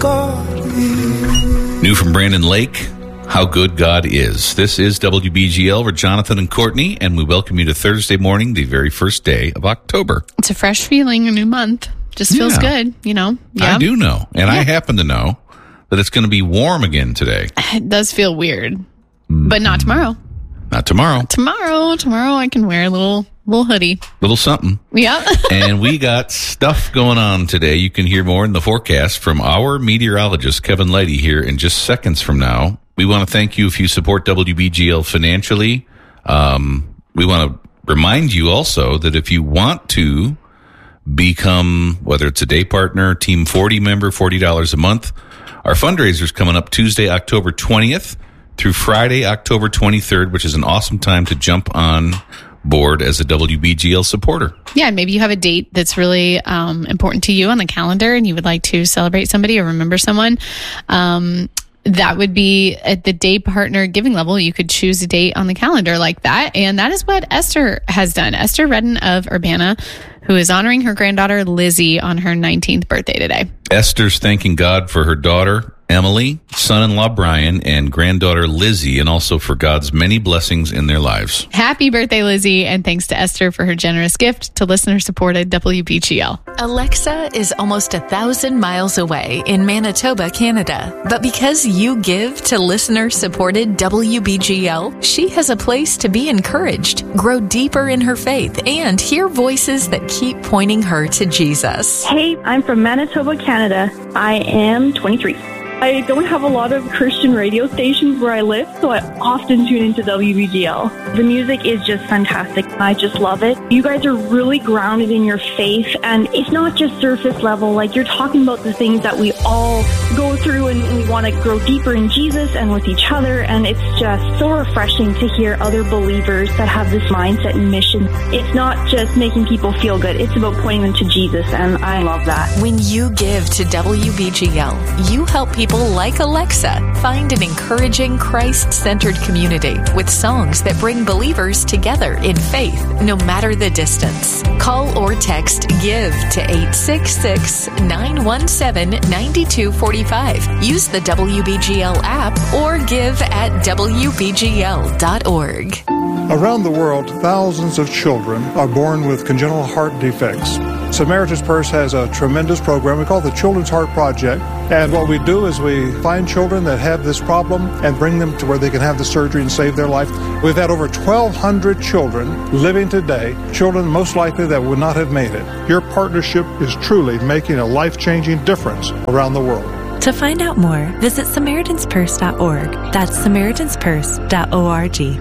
God is. New from Brandon Lake, How Good God Is. This is WBGL. We're Jonathan and Courtney, and we welcome you to Thursday morning, the very first day of October. It's a fresh feeling, a new month. Just feels good, you know. Yeah. I do know, and I happen to know that it's going to be warm again today. It does feel weird, but not tomorrow. Not tomorrow. Tomorrow I can wear a little hoodie. Little something. Yeah. And we got stuff going on today. You can hear more in the forecast from our meteorologist, Kevin Lighty, here in just seconds from now. We want to thank you if you support WBGL financially. We want to remind you also that if you want to become, whether it's a day partner, Team 40 member, $40 a month, our fundraiser is coming up Tuesday, October 20th through Friday, October 23rd, which is an awesome time to jump on board as a WBGL supporter. Yeah, maybe you have a date that's really important to you on the calendar and you would like to celebrate somebody or remember someone. That would be at the day partner giving level. You could choose a date on the calendar like that. And that is what Esther has done. Esther Redden of Urbana, who is honoring her granddaughter Lizzie on her 19th birthday today. Esther's thanking God for her daughter, Emily, son-in-law Brian, and granddaughter Lizzie, and also for God's many blessings in their lives. Happy birthday, Lizzie, and thanks to Esther for her generous gift to listener-supported WBGL. Alexa is almost 1,000 miles away in Manitoba, Canada. But because you give to listener-supported WBGL, she has a place to be encouraged, grow deeper in her faith, and hear voices that keep pointing her to Jesus. Hey, I'm from Manitoba, Canada. I am 23. I don't have a lot of Christian radio stations where I live, so I often tune into WBGL. The music is just fantastic. I just love it. You guys are really grounded in your faith, and it's not just surface level. Like, you're talking about the things that we all go through, and we want to grow deeper in Jesus and with each other, and it's just so refreshing to hear other believers that have this mindset and mission. It's not just making people feel good. It's about pointing them to Jesus, and I love that. When you give to WBGL, you help people like Alexa find an encouraging Christ-centered community with songs that bring believers together in faith, no matter the distance. Call or text GIVE to 866-917-9245. Use the WBGL app or give at WBGL.org. Around the world, thousands of children are born with congenital heart defects. Samaritan's Purse has a tremendous program we call the Children's Heart Project. And what we do is we find children that have this problem and bring them to where they can have the surgery and save their life. We've had over 1,200 children living today, children most likely that would not have made it. Your partnership is truly making a life-changing difference around the world. To find out more, visit SamaritansPurse.org. That's SamaritansPurse.org.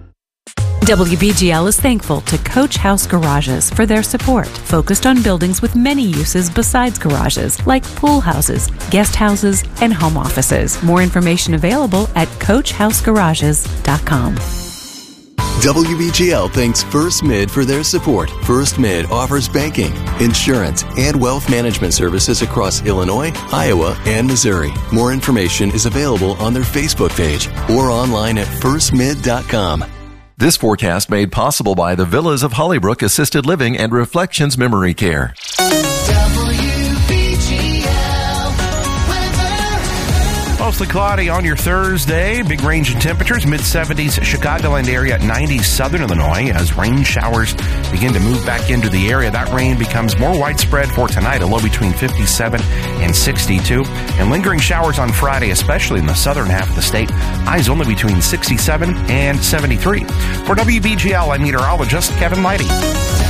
WBGL is thankful to Coach House Garages for their support, focused on buildings with many uses besides garages, like pool houses, guest houses, and home offices. More information available at CoachHouseGarages.com. WBGL thanks First Mid for their support. First Mid offers banking, insurance, and wealth management services across Illinois, Iowa, and Missouri. More information is available on their Facebook page or online at firstmid.com. This forecast made possible by the Villas of Hollybrook Assisted Living and Reflections Memory Care. Mostly cloudy on your Thursday. Big range in temperatures. Mid-70s Chicagoland area, 90s southern Illinois as rain showers begin to move back into the area. That rain becomes more widespread for tonight, a low between 57 and 62. And lingering showers on Friday, especially in the southern half of the state. Highs only between 67 and 73. For WBGL, I'm meteorologist Kevin Lighty.